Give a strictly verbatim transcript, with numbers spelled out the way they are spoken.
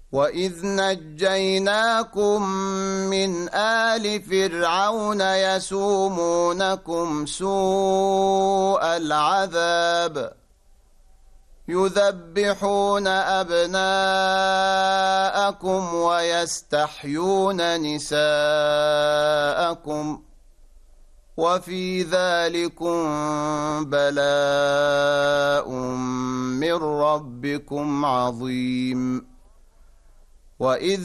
وَإِذْ نَجَّيْنَاكُمْ مِنْ آلِ فِرْعَوْنَ يَسُومُونَكُمْ سُوءَ الْعَذَابِ يُذَبِّحُونَ أَبْنَاءَكُمْ وَيَسْتَحْيُونَ نِسَاءَكُمْ وَفِي ذَلِكُمْ بَلَاءٌ مِّن رَّبِّكُمْ عَظِيمٌ وَإِذْ